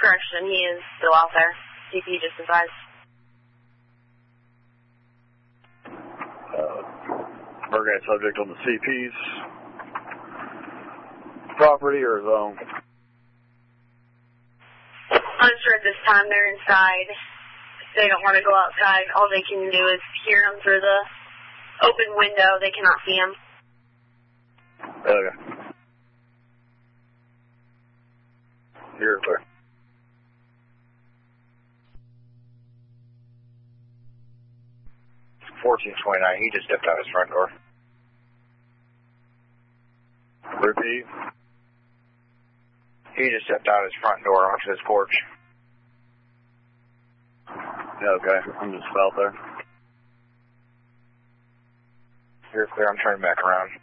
Correction, he is still out there. CP just advised. Burgate subject on the CP's property or zone? Unsure at this time. They're inside. They don't want to go outside. All they can do is hear them through the open window. They cannot see them. Okay. You're clear. $14.29. He just stepped out his front door. Repeat. He just stepped out his front door onto his porch. Yeah, okay. I'm just out there. You're clear. I'm turning back around.